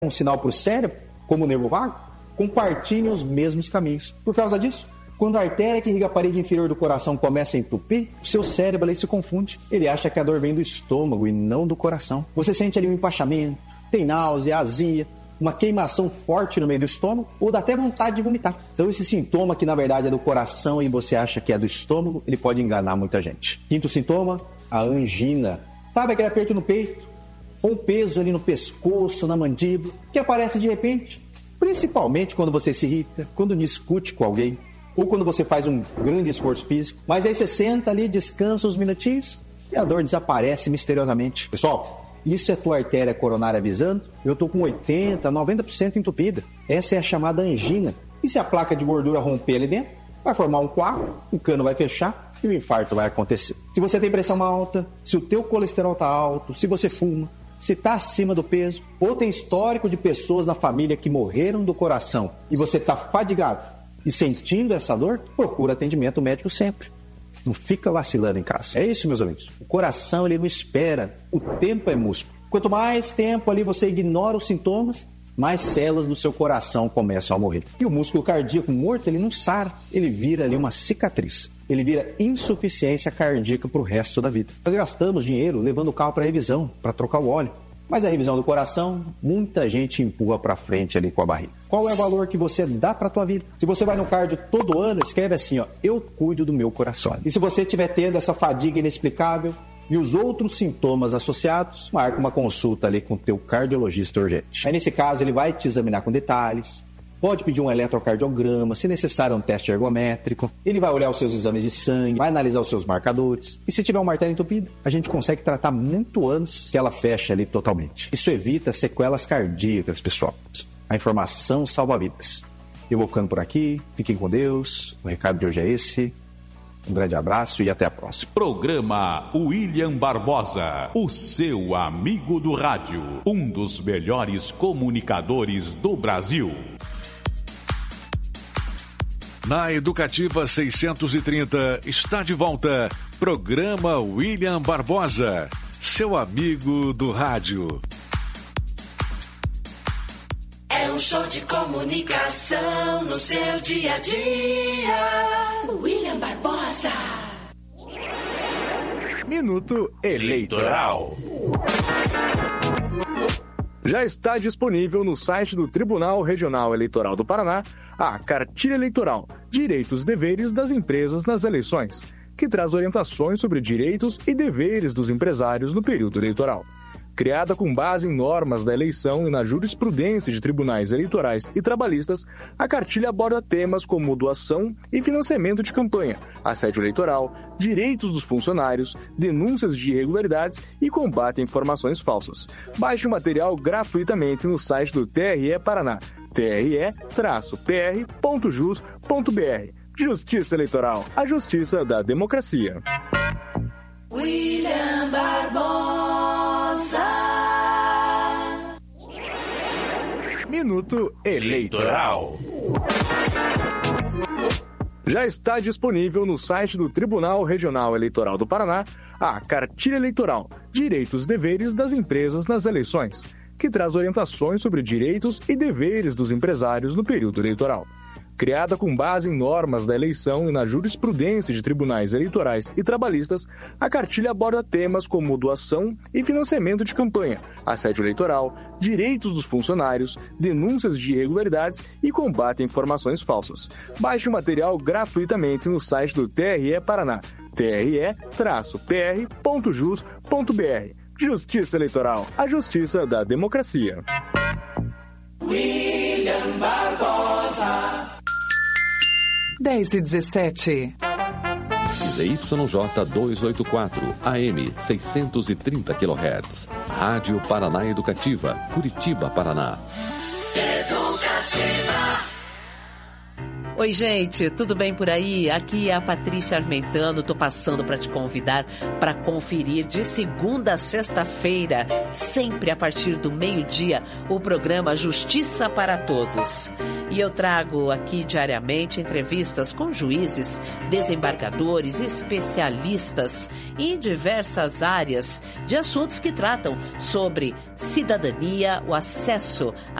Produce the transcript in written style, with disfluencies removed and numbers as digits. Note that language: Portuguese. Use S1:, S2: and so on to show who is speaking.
S1: um sinal para o cérebro, como o nervo vago, compartilham os mesmos caminhos. Por causa disso, quando a artéria que irriga a parede inferior do coração começa a entupir, o seu cérebro ali se confunde. Ele acha que a dor vem do estômago e não do coração. Você sente ali um empachamento, tem náusea, azia, uma queimação forte no meio do estômago, ou dá até vontade de vomitar. Então esse sintoma, que na verdade é do coração e você acha que é do estômago, ele pode enganar muita gente. Quinto sintoma, a angina. Sabe aquele aperto no peito? Ou um peso ali no pescoço, na mandíbula, que aparece de repente, principalmente quando você se irrita, quando discute com alguém, ou quando você faz um grande esforço físico. Mas aí você senta ali, descansa uns minutinhos e a dor desaparece misteriosamente. Pessoal, isso é tua artéria coronária avisando. Eu estou com 80%, 90% entupida. Essa é a chamada angina. E se a placa de gordura romper ali dentro, vai formar um coágulo, o cano vai fechar e o infarto vai acontecer. Se você tem pressão alta, se o teu colesterol está alto, se você fuma, se está acima do peso, ou tem histórico de pessoas na família que morreram do coração e você está fadigado e sentindo essa dor, procura atendimento médico sempre. Não fica vacilando em casa. É isso, meus amigos. O coração, ele não espera. O tempo é músculo. Quanto mais tempo ali você ignora os sintomas, mais células do seu coração começam a morrer. E o músculo cardíaco morto, ele não sara. Ele vira ali uma cicatriz. Ele vira insuficiência cardíaca para o resto da vida. Nós gastamos dinheiro levando o carro para revisão, para trocar o óleo. Mas a revisão do coração, muita gente empurra para frente ali com a barriga. Qual é o valor que você dá para a tua vida? Se você vai no cardio todo ano, escreve assim, ó, eu cuido do meu coração. E se você estiver tendo essa fadiga inexplicável e os outros sintomas associados, marca uma consulta ali com o teu cardiologista urgente. Aí nesse caso ele vai te examinar com detalhes, pode pedir um eletrocardiograma, se necessário um teste ergométrico. Ele vai olhar os seus exames de sangue, vai analisar os seus marcadores. E se tiver uma artéria entupida, a gente consegue tratar muito antes que ela feche ali totalmente. Isso evita sequelas cardíacas, pessoal. A informação salva vidas. Eu vou ficando por aqui. Fiquem com Deus. O recado de hoje é esse. Um grande abraço e até a próxima.
S2: Programa William Barbosa, o seu amigo do rádio. Um dos melhores comunicadores do Brasil. Na Educativa 630 está de volta, programa William Barbosa, seu amigo do rádio.
S3: É um show de comunicação no seu dia a dia. William Barbosa.
S4: Minuto Eleitoral. Já está disponível no site do Tribunal Regional Eleitoral do Paraná a Cartilha Eleitoral, Direitos e Deveres das Empresas nas Eleições, que traz orientações sobre direitos e deveres dos empresários no período eleitoral. Criada com base em normas da eleição e na jurisprudência de tribunais eleitorais e trabalhistas, a cartilha aborda temas como doação e financiamento de campanha, assédio eleitoral, direitos dos funcionários, denúncias de irregularidades e combate a informações falsas. Baixe o material gratuitamente no site do TRE Paraná, tre-pr.jus.br. Justiça Eleitoral, a justiça da democracia.
S3: William Barbosa.
S4: Minuto Eleitoral. Já está disponível no site do Tribunal Regional Eleitoral do Paraná a Cartilha Eleitoral, Direitos e Deveres das Empresas nas Eleições, que traz orientações sobre direitos e deveres dos empresários no período eleitoral. Criada com base em normas da eleição e na jurisprudência de tribunais eleitorais e trabalhistas, a cartilha aborda temas como doação e financiamento de campanha, assédio eleitoral, direitos dos funcionários, denúncias de irregularidades e combate a informações falsas. Baixe o material gratuitamente no site do TRE Paraná, tre-pr.jus.br. Justiça Eleitoral, a justiça da democracia.
S3: William Barbosa.
S5: 10h17.
S6: ZYJ 284, AM 630 kHz. Rádio Paraná Educativa, Curitiba, Paraná.
S3: Educativa.
S5: Oi, gente, tudo bem por aí? Aqui é a Patrícia Armentano, tô passando para te convidar para conferir de segunda a sexta-feira, sempre a partir do meio-dia, o programa Justiça para Todos. E eu trago aqui diariamente entrevistas com juízes, desembargadores, especialistas em diversas áreas de assuntos que tratam sobre cidadania, o acesso